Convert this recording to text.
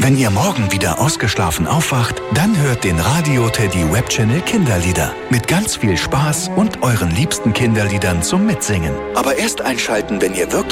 Wenn ihr morgen wieder ausgeschlafen aufwacht, dann hört den Radio Teddy Webchannel Kinderlieder. Mit ganz viel Spaß und euren liebsten Kinderliedern zum Mitsingen. Aber erst einschalten, wenn ihr wirklich